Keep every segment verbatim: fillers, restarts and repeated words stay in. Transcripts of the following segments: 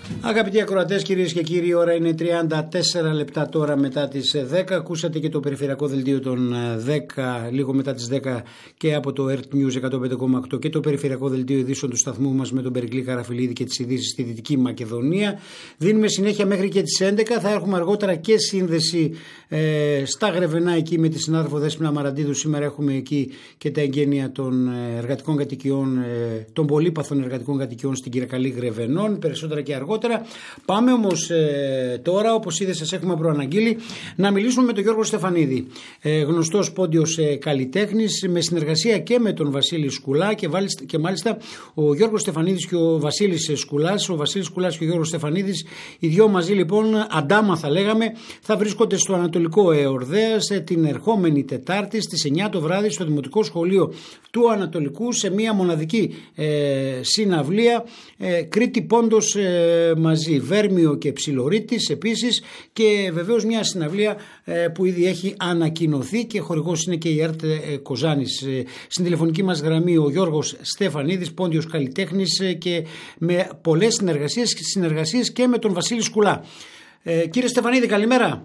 Αγαπητοί ακροατές, κυρίες και κύριοι, η ώρα είναι τριάντα τέσσερα λεπτά τώρα μετά τις δέκα. Ακούσατε και το περιφερειακό δελτίο των δέκα, λίγο μετά τις δέκα, και από το Earth News εκατόν πέντε κόμμα οκτώ και το περιφερειακό δελτίο ειδήσεων του σταθμού μας με τον Περικλή Καραφιλίδη και τις ειδήσεις στη Δυτική Μακεδονία. Δίνουμε συνέχεια μέχρι και τις έντεκα. Θα έχουμε αργότερα και σύνδεση ε, στα Γρεβενά εκεί με τη συνάδελφο Δέσποινα Μαραντίδου. Σήμερα έχουμε εκεί και τα εγγένεια των εργατικών κατοικιών, ε, των πολύπαθων εργατικών κατοικιών στην Κυριακαλή Γρεβενών. Περισσότερα και αργότερα. Πάμε όμως ε, τώρα, όπως ήδη σας έχουμε προαναγγείλει, να μιλήσουμε με τον Γιώργο Στεφανίδη, ε, γνωστός πόντιος ε, καλλιτέχνης, με συνεργασία και με τον Βασίλη Σκουλά και, βάλιστα, και μάλιστα ο Γιώργος Στεφανίδης και ο Βασίλης Σκουλάς, ο Βασίλης Σκουλάς και ο Γιώργος Στεφανίδης, οι δυο μαζί λοιπόν, αντάμα θα λέγαμε, θα βρίσκονται στο Ανατολικό Εορδέας ε, την ερχόμενη Τετάρτη στις εννιά το βράδυ στο Δημοτικό Σχολείο του Ανατολικού, σε μια μοναδική ε, συναυλία, ε, Κρήτη Πόντος ε, μαζί, Βέρμιο και Ψιλορίτης επίσης, και βεβαίως μια συναυλία ε, που ήδη έχει ανακοινωθεί και χορηγός είναι και η ΕΡΤ ε, Κοζάνης. Ε, στην τηλεφωνική μας γραμμή ο Γιώργος Στεφανίδης, πόντιος καλλιτέχνης ε, και με πολλές συνεργασίες, συνεργασίες και με τον Βασίλη Σκουλά. Ε, κύριε Στεφανίδη, καλημέρα.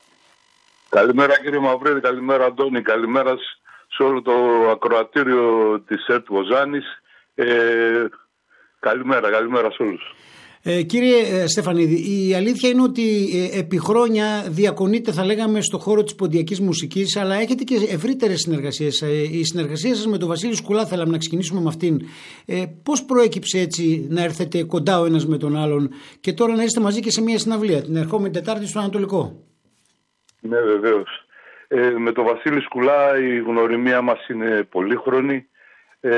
Καλημέρα κύριε Μαυρίδη, καλημέρα Αντώνη, καλημέρα σε όλο το ακροατήριο της ΕΡΤ Κοζάνης. Ε, καλημέρα, καλημέρα σε όλους. Ε, κύριε Στεφανίδη, η αλήθεια είναι ότι ε, επί χρόνια διακονείτε, θα λέγαμε, στο χώρο της ποντιακής μουσικής, αλλά έχετε και ευρύτερες συνεργασίες. Ε, η συνεργασία σας με τον Βασίλη Σκουλά, θέλαμε να ξεκινήσουμε με αυτήν. Ε, πώς προέκυψε έτσι να έρθετε κοντά ο ένας με τον άλλον και τώρα να είστε μαζί και σε μια συναυλία την ερχόμενη Τετάρτη στο Ανατολικό? Ναι, βεβαίως. Ε, με τον Βασίλη Σκουλά η γνωριμία μας είναι πολύχρονη. Ε,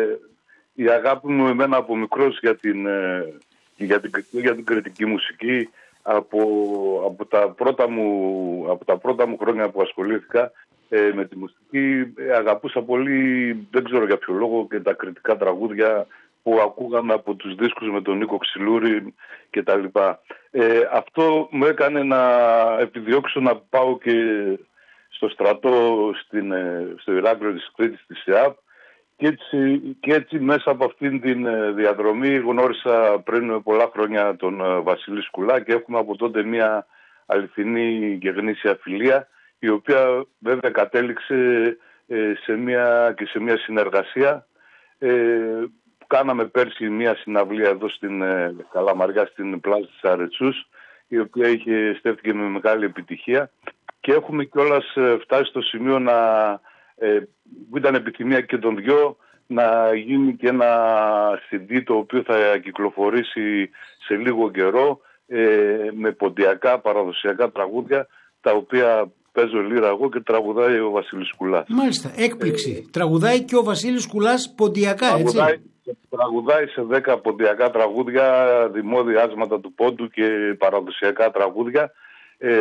η αγάπη μου εμένα από μικρός για την... Ε, Για την, για την κριτική μουσική από, από, τα πρώτα μου, από τα πρώτα μου χρόνια που ασχολήθηκα ε, με τη μουσική, ε, αγαπούσα πολύ, δεν ξέρω για ποιο λόγο, και τα κριτικά τραγούδια που ακούγαμε από τους δίσκους με τον Νίκο Ξυλούρη κτλ. Ε, αυτό μου έκανε να επιδιώξω να πάω και στο στρατό στην, στο Ηράκλειο της Κρήτης, της ΕΑΠ. Και έτσι, και έτσι μέσα από αυτήν την διαδρομή γνώρισα πριν πολλά χρόνια τον Βασίλη Σκουλά και έχουμε από τότε μια αληθινή και γνήσια φιλία, η οποία βέβαια κατέληξε σε μια, και σε μια συνεργασία. Ε, κάναμε πέρσι μια συναυλία εδώ στην Καλαμαριά, στην Πλάζα της Αρετσούς, η οποία είχε, στέφθηκε με μεγάλη επιτυχία, και έχουμε κιόλας φτάσει στο σημείο να... Ε, που ήταν επιθυμία και των δυο να γίνει και ένα σι ντι το οποίο θα κυκλοφορήσει σε λίγο καιρό ε, με ποντιακά παραδοσιακά τραγούδια, τα οποία παίζω λίρα εγώ και τραγουδάει ο Βασίλης Σκουλάς. Μάλιστα, έκπληξη. Ε, τραγουδάει και ο Βασίλης Σκουλάς ποντιακά, τραγουδάει, έτσι. Τραγουδάει σε δέκα ποντιακά τραγούδια, δημόδια άσματα του πόντου και παραδοσιακά τραγούδια. Ε,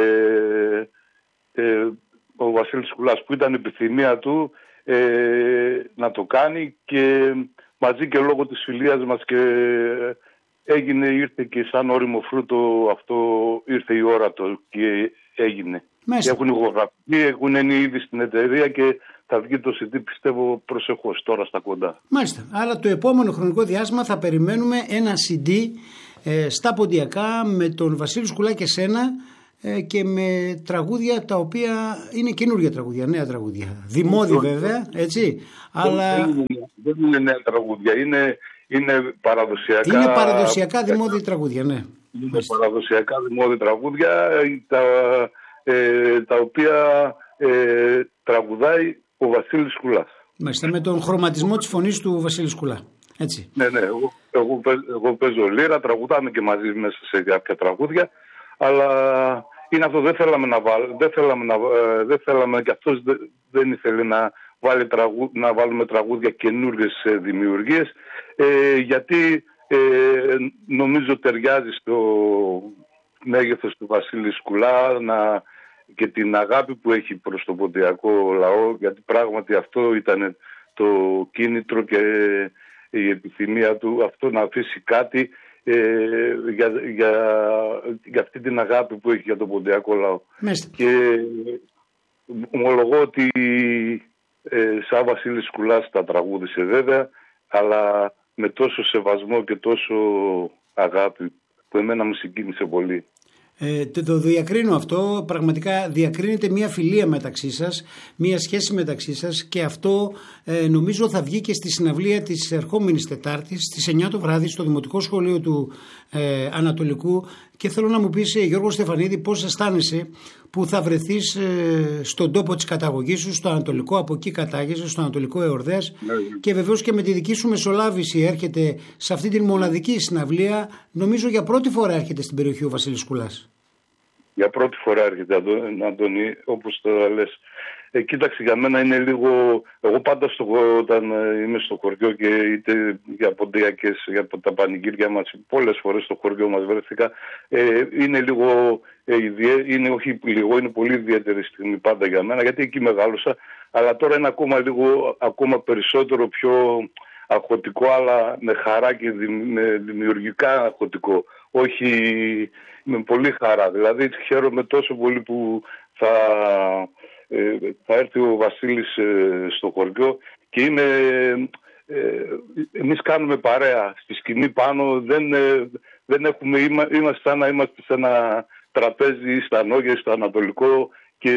ε, ο Βασίλης Σκουλάς, που ήταν επιθυμία του ε, να το κάνει, και μαζί και λόγω της φιλίας μας και έγινε, ήρθε και σαν όριμο φρούτο αυτό, ήρθε η ώρα το και έγινε. Και έχουν ηχογραφεί, έχουν είναι ήδη στην εταιρεία και θα βγει το σι ντι, πιστεύω, προσεχώς τώρα στα κοντά. Μάλιστα, άρα το επόμενο χρονικό διάστημα θα περιμένουμε ένα σι ντι ε, στα ποντιακά με τον Βασίλη Σκουλά και σένα, και με τραγούδια τα οποία είναι καινούργια τραγούδια, νέα τραγούδια. Δημόδι βέβαια, έτσι. Αλλά... Δεν είναι, δεν είναι νέα τραγούδια, είναι, είναι παραδοσιακά... Είναι παραδοσιακά δημόδι τραγούδια, ναι. Είναι Μάλιστα. παραδοσιακά δημόδι τραγούδια, τα, ε, τα οποία ε, τραγουδάει ο Βασίλης Σκουλάς. Μάλιστα, με τον χρωματισμό της φωνής του Βασίλη Σκουλά. Έτσι. Ναι, ναι, εγώ, εγώ, εγώ παίζω λίρα, τραγουδάμε και μαζί μέσα σε κάποια τραγούδια, αλλά... είναι αυτό, δεν θέλαμε να βάλουμε, δεν θέλαμε, να, ε, δεν θέλαμε και αυτός δεν, δεν ήθελε να, βάλει τραγού, να βάλουμε τραγούδια καινούργιες ε, δημιουργίες, ε, γιατί ε, νομίζω ταιριάζει στο μέγεθος του Βασίλη Σκουλά να, και την αγάπη που έχει προς το ποντιακό λαό, γιατί πράγματι αυτό ήταν το κίνητρο και η επιθυμία του, αυτό να αφήσει κάτι Ε, για, για, για αυτή την αγάπη που έχει για τον ποντιακό λαό. Μάλιστα. Και ομολογώ ότι ε, σαν Βασίλης Σκουλάς τα τραγούδισε βέβαια, αλλά με τόσο σεβασμό και τόσο αγάπη που εμένα μου συγκίνησε πολύ. Ε, το διακρίνω αυτό, πραγματικά διακρίνεται μια φιλία μεταξύ σας, μια σχέση μεταξύ σας και αυτό ε, νομίζω θα βγει και στη συναυλία της ερχόμενης Τετάρτης στις εννιά το βράδυ στο Δημοτικό Σχολείο του ε, Ανατολικού. Και θέλω να μου πεις, Γιώργο Στεφανίδη, πώς αισθάνεσαι που θα βρεθείς ε, στον τόπο της καταγωγής σου, στο Ανατολικό, από εκεί κατάγεσαι, στο Ανατολικό Εορδέας, ναι. Και βεβαίως και με τη δική σου μεσολάβηση έρχεται σε αυτή την μοναδική συναυλία. Νομίζω για πρώτη φορά έρχεται στην περιοχή ο Βασίλης Κουλάς. Για πρώτη φορά έρχεται, Αντώνη, όπως το λες. Ε, κοίταξε, για μένα είναι λίγο... Εγώ πάντα στο, όταν είμαι στο χωριό και είτε για ποντιακές, για τα πανηγύρια μας, πολλές φορές στο χωριό μας βρέθηκα, ε, είναι λίγο... Ε, είναι, όχι λίγο, είναι πολύ ιδιαίτερη στιγμή πάντα για μένα, γιατί εκεί μεγάλωσα, αλλά τώρα είναι ακόμα λίγο, ακόμα περισσότερο πιο αγχωτικό, αλλά με χαρά και δη, με δημιουργικά αγχωτικό. Όχι με πολύ χαρά. Δηλαδή χαίρομαι τόσο πολύ που θα... Ε, θα έρθει ο Βασίλης ε, στο χωριό και είμαι, ε, εμείς κάνουμε παρέα στη σκηνή πάνω, δεν, ε, δεν έχουμε, είμα, είμαστε σαν να είμαστε σε ένα τραπέζι στα Νόγια, στο Ανατολικό και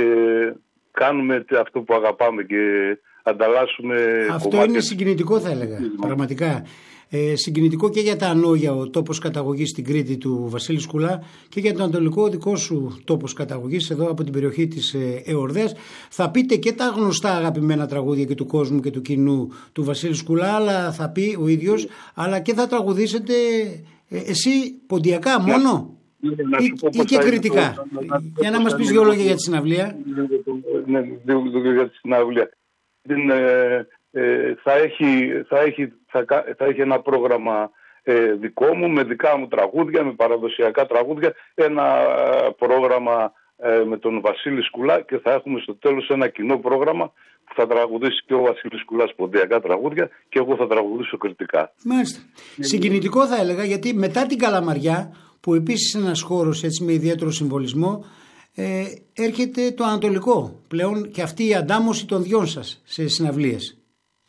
κάνουμε αυτό που αγαπάμε και ανταλλάσσουμε αυτό κομμάτια. Είναι συγκινητικό, θα έλεγα, πραγματικά. Ε, συγκινητικό και για τα Ανόγια, ο τόπος καταγωγής στην Κρήτη του Βασίλη Σκουλά, και για τον Ανατολικό δικό σου τόπος καταγωγής εδώ από την περιοχή της ε, Εορδέας. Θα πείτε και τα γνωστά αγαπημένα τραγούδια και του κόσμου και του κοινού του Βασίλη Σκουλά, αλλά θα πει ο ίδιος, αλλά και θα τραγουδήσετε ε, εσύ ποντιακά μόνο ναι, ή, ή και κριτικά. Το, να, για να μας πεις δύο λόγια για τη συναυλία. Ναι, δύο λόγια για τη συναυλία. Την, ε, ε, θα, έχει, θα, έχει, θα, θα έχει ένα πρόγραμμα ε, δικό μου, με δικά μου τραγούδια, με παραδοσιακά τραγούδια, ένα ε, πρόγραμμα ε, με τον Βασίλη Σκουλά και θα έχουμε στο τέλος ένα κοινό πρόγραμμα που θα τραγουδήσει και ο Βασίλης Σκουλάς ποντιακά τραγούδια και εγώ θα τραγουδήσω κριτικά. Μάλιστα. Mm. Συγκινητικό θα έλεγα, γιατί μετά την Καλαμαριά, που επίσης είναι ένας χώρος έτσι, με ιδιαίτερο συμβολισμό, ε, έρχεται το Ανατολικό πλέον και αυτή η αντάμωση των δυο σας σε συναυλίες.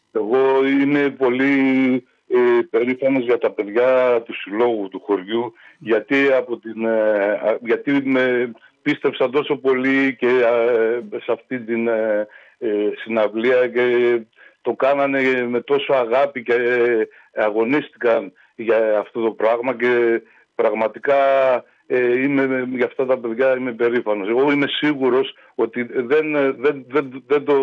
Εγώ είμαι πολύ ε, περήφανος για τα παιδιά του συλλόγου του χωριού, γιατί, από την, ε, γιατί με πίστεψαν τόσο πολύ και ε, σε αυτή την ε, ε, συναυλία και το κάνανε με τόσο αγάπη και ε, αγωνίστηκαν για αυτό το πράγμα και πραγματικά ε, είμαι, για αυτά τα παιδιά είμαι περήφανος. Εγώ είμαι σίγουρος ότι δεν, δεν, δεν, δεν το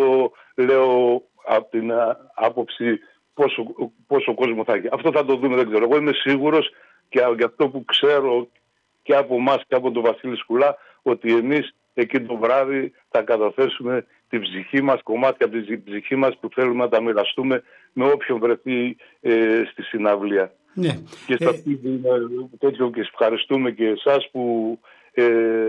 λέω από την άποψη πόσο, πόσο κόσμο θα έχει. Αυτό θα το δούμε, δεν ξέρω. Εγώ είμαι σίγουρος και για αυτό που ξέρω και από εμάς και από τον Βασίλη Σκουλά, ότι εμείς εκεί το βράδυ θα καταθέσουμε την ψυχή μας, κομμάτια από την ψυχή μας που θέλουμε να τα μοιραστούμε με όποιον βρεθεί ε, στη συναυλία. Ναι. Και σε αυτή την τέτοιο και ευχαριστούμε και εσάς που ε,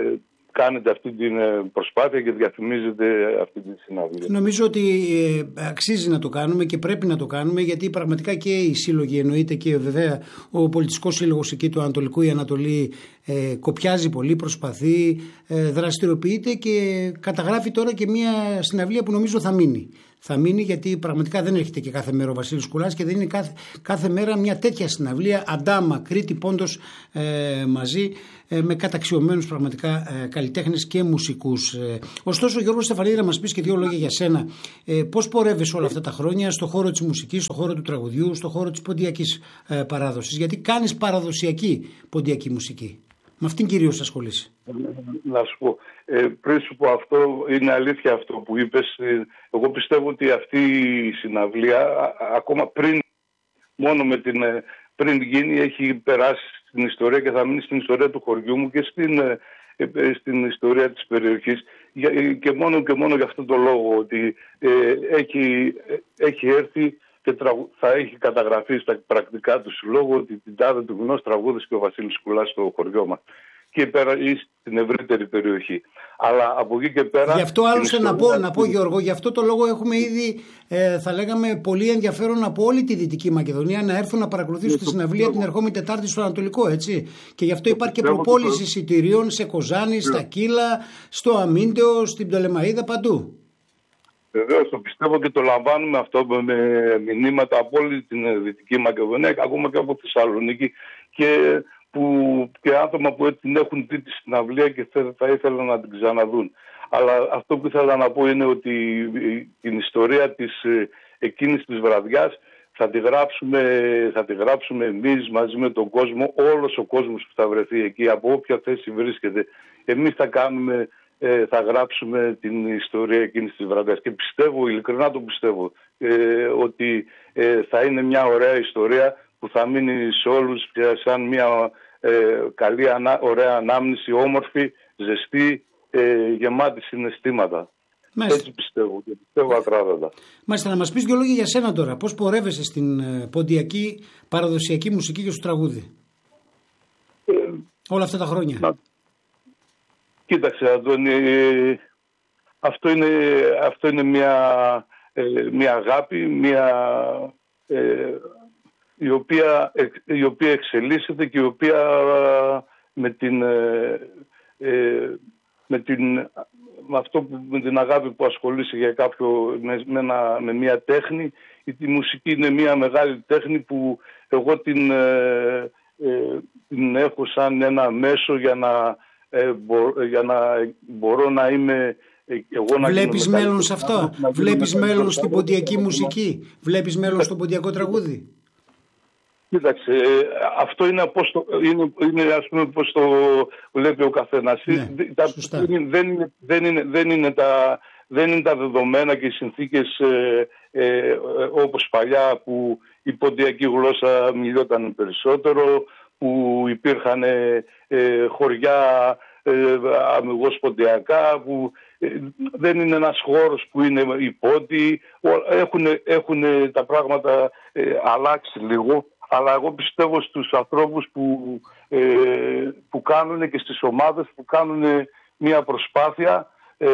κάνετε αυτή την προσπάθεια και διαφημίζετε αυτή τη συναυλία. Νομίζω ότι ε, αξίζει να το κάνουμε και πρέπει να το κάνουμε, γιατί πραγματικά και οι σύλλογοι, εννοείται και βέβαια ο πολιτιστικός σύλλογος εκεί του Ανατολικού, η Ανατολή, ε, κοπιάζει πολύ, προσπαθεί, ε, δραστηριοποιείται και καταγράφει τώρα και μια συναυλία που νομίζω θα μείνει. Θα μείνει, γιατί πραγματικά δεν έρχεται και κάθε μέρα ο Βασίλης Κουλάς και δεν είναι κάθε, κάθε μέρα μια τέτοια συναυλία, Αντάμα, Κρήτη, Πόντος ε, μαζί, ε, με καταξιωμένους πραγματικά ε, καλλιτέχνες και μουσικούς. Ε, ωστόσο, Γιώργο Στεφανίδη, να μας πεις και δύο λόγια για σένα. Ε, πώς πορεύεσαι όλα αυτά τα χρόνια στον χώρο της μουσικής, στον χώρο του τραγουδιού, στον χώρο της ποντιακής ε, παράδοσης? Γιατί κάνεις παραδοσιακή ποντιακή μουσική. Με αυτήν κυρίως ασχολείσαι. Να σου πω, ε, πριν σου πω αυτό, είναι αλήθεια αυτό που είπες. Ε, εγώ πιστεύω ότι αυτή η συναυλία, α, ακόμα πριν, μόνο με την, ε, πριν γίνει, έχει περάσει στην ιστορία και θα μείνει στην ιστορία του χωριού μου και στην, ε, ε, στην ιστορία της περιοχής. Για, ε, και μόνο και μόνο για αυτό το λόγο, ότι ε, έχει, ε, έχει έρθει και θα έχει καταγραφεί στα πρακτικά του συλλόγου ότι την τάδε του γνώσης τραγούδησε και ο Βασίλης Κουλάς στο χωριό μας και πέρα ή στην ευρύτερη περιοχή. Αλλά από εκεί και πέρα... Γι' αυτό άλλωστε να πω, να πω Γιώργο, γι' αυτό το λόγο έχουμε ήδη, ε, θα λέγαμε, πολύ ενδιαφέρον από όλη τη Δυτική Μακεδονία να έρθουν να παρακολουθήσουν τη συναυλία την ερχόμενη Τετάρτη στο Ανατολικό, έτσι. Και γι' αυτό υπάρχει και προπόληση εισιτηρίων σε Κοζάνη, στα Κύλα, στο Αμίντεο, στην Πτολεμαΐδα, παντού. Βεβαίως, το πιστεύω και το λαμβάνουμε αυτό με μηνύματα από όλη την Δυτική Μακεδονία, ακόμα και από Θεσσαλονίκη, και που, και άτομα που την έχουν δει τη συναυλία και θα, θα ήθελαν να την ξαναδούν. Αλλά αυτό που ήθελα να πω είναι ότι την ιστορία της εκείνης της βραδιάς θα τη γράψουμε, θα τη γράψουμε εμείς μαζί με τον κόσμο, όλος ο κόσμος που θα βρεθεί εκεί, από όποια θέση βρίσκεται. Εμείς θα κάνουμε, θα γράψουμε την ιστορία εκείνης της βραδιάς και πιστεύω, ειλικρινά το πιστεύω, ότι θα είναι μια ωραία ιστορία που θα μείνει σε όλους σαν μια καλή, ωραία ανάμνηση, όμορφη, ζεστή, γεμάτη συναισθήματα. Μάλιστα. Έτσι πιστεύω και πιστεύω ακράδαντα. Μάλιστα, να μας πεις δύο λόγια για σένα τώρα. Πώς πορεύεσαι στην ποντιακή παραδοσιακή μουσική και στο τραγούδι ε, όλα αυτά τα χρόνια? Να... Κοίταξε, Αντώνη, αυτό είναι, αυτό είναι μια, μια αγάπη, μια, ε, η, οποία, η οποία εξελίσσεται και η οποία με την... Ε, με την με, αυτό που, με την αγάπη που ασχολείσαι για κάποιο, με, με, ένα, με μια τέχνη. Η, η μουσική είναι μια μεγάλη τέχνη που εγώ την, ε, ε, την έχω σαν ένα μέσο για να, ε, μπο, για να μπορώ να είμαι εγώ να... Βλέπεις μέλλον σε αυτό? Να, Βλέπεις μέλλον στην ποντιακή μουσική? Βλέπεις μέλλον στο ποντιακό τραγούδι? Κοίταξε, αυτό είναι, πώς το, είναι, είναι ας πούμε πώς το βλέπει ο καθένας. Ναι, τα, δεν, είναι, δεν, είναι, δεν, είναι τα, δεν είναι τα δεδομένα και οι συνθήκες ε, ε, όπως παλιά που η ποντιακή γλώσσα μιλιόταν περισσότερο, που υπήρχαν ε, ε, χωριά ε, αμιγώς ποντιακά, που ε, δεν είναι ένας χώρος που είναι υπότι. Έχουν, έχουν τα πράγματα ε, αλλάξει λίγο. Αλλά εγώ πιστεύω στους ανθρώπους που, ε, που κάνουν και στις ομάδες που κάνουν μια προσπάθεια ε,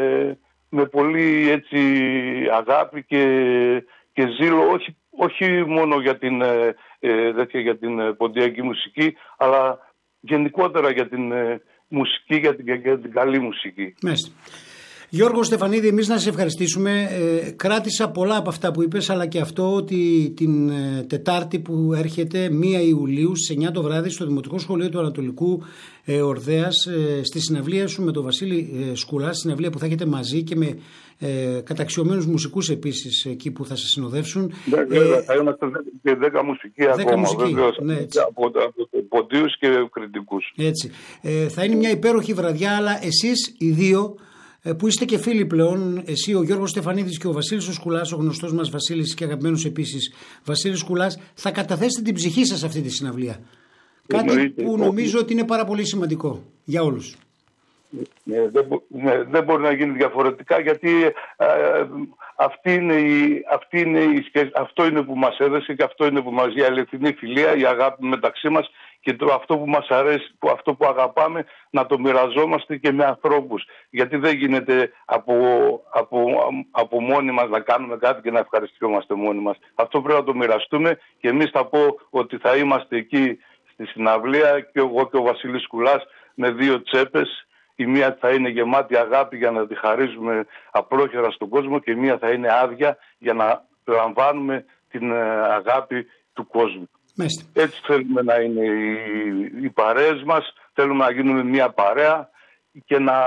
με πολύ έτσι αγάπη και, και ζήλο, όχι, όχι μόνο για την, ε, για την ποντιακή μουσική, αλλά γενικότερα για την ε, μουσική, για την, για την καλή μουσική. Μάλιστα. Γιώργο Στεφανίδη, εμείς να σε ευχαριστήσουμε. Ε, κράτησα πολλά από αυτά που είπες, αλλά και αυτό ότι την ε, Τετάρτη που έρχεται πρώτη Ιουλίου στις εννιά το βράδυ στο Δημοτικό Σχολείο του Ανατολικού ε, Ορδέας, ε, στη συναυλία σου με τον Βασίλη ε, Σκουλά, συναυλία που θα έχετε μαζί και με ε, καταξιωμένους μουσικούς επίσης εκεί που θα σας συνοδεύσουν. Ναι, βέβαια, ε, θα είμαστε και δέκα μουσικοί ακόμα, μουσικοί, βεβαίως, ναι, από, από, από ποντίους και κριτικούς. Έτσι. Ε, θα είναι μια υπέροχη βραδιά, αλλά εσείς οι δύο που είστε και φίλοι πλέον, εσύ ο Γιώργος Στεφανίδης και ο Βασίλης ο Σκουλάς, ο γνωστός μας Βασίλης και αγαπημένος επίσης Βασίλης Σκουλάς, θα καταθέσετε την ψυχή σας σε αυτή τη συναυλία. Κάτι Εννοείται. που νομίζω ότι είναι πάρα πολύ σημαντικό για όλους. Ναι, δεν, ναι, δεν μπορεί να γίνει διαφορετικά, γιατί ε, αυτή είναι η, αυτή είναι η σχέση, αυτό είναι που μας έδεσε και αυτό είναι που μας η αληθινή φιλία, η αγάπη μεταξύ μας και το, αυτό που μας αρέσει, που, αυτό που αγαπάμε να το μοιραζόμαστε και με ανθρώπους. Γιατί δεν γίνεται από, από, από μόνοι μας να κάνουμε κάτι και να ευχαριστιόμαστε μόνοι μας. Αυτό πρέπει να το μοιραστούμε και εμείς θα πω ότι θα είμαστε εκεί στη συναυλία και εγώ και ο Βασίλης Σκουλάς με δύο τσέπες. Η μία θα είναι γεμάτη αγάπη για να τη χαρίζουμε απλόχερα στον κόσμο και η μία θα είναι άδεια για να λαμβάνουμε την αγάπη του κόσμου. Μάλιστα. Έτσι θέλουμε να είναι οι, οι παρέες μας, θέλουμε να γίνουμε μια παρέα και να...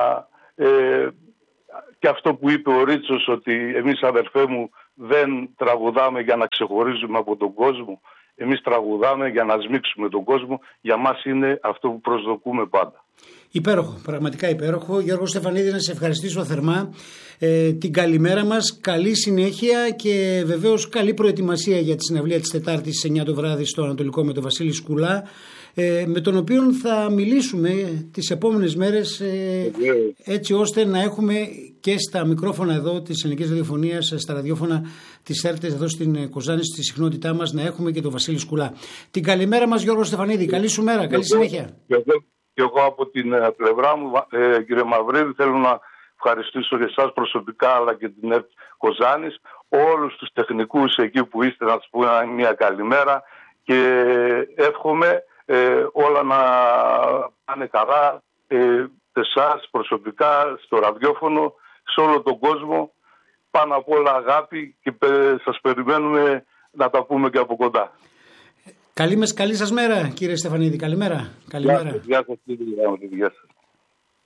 Ε, και αυτό που είπε ο Ρίτσος, ότι εμείς αδερφέ μου δεν τραγουδάμε για να ξεχωρίζουμε από τον κόσμο, εμείς τραγουδάμε για να σμίξουμε τον κόσμο, για μας είναι αυτό που προσδοκούμε πάντα. Υπέροχο, πραγματικά υπέροχο. Γιώργο Στεφανίδη, να σε ευχαριστήσω θερμά. Ε, την καλημέρα μας, καλή συνέχεια και βεβαίως καλή προετοιμασία για τη συναυλία της Τετάρτης στις εννιά το βράδυ στο Ανατολικό με τον Βασίλη Σκουλά, ε, με τον οποίο θα μιλήσουμε τις επόμενες μέρες ε, έτσι ώστε να έχουμε και στα μικρόφωνα εδώ της Ελληνικής Ραδιοφωνίας, στα ραδιόφωνα της ΕΡΤΕΣ εδώ στην Κοζάνη, στη συχνότητά μας, να έχουμε και τον Βασίλη Σκουλά. Την καλημέρα μας, Γιώργο Στεφανίδη, καλή σου μέρα, καλή συνέχεια. Και εγώ από την πλευρά μου, ε, κύριε Μαυρίδη, θέλω να ευχαριστήσω και εσάς προσωπικά, αλλά και την ΕΡΤ Κοζάνης, όλους τους τεχνικούς εκεί που είστε, να τους πούμε μια καλημέρα και εύχομαι ε, όλα να πάνε καλά, ε, εσάς προσωπικά, στο ραδιόφωνο, σε όλο τον κόσμο, πάνω απ' όλα αγάπη και ε, σας περιμένουμε να τα πούμε και από κοντά. Καλή, καλή σας μέρα κύριε Στεφανίδη. Καλημέρα. Καλημέρα. Γεια σας κύριε. Γεια σας.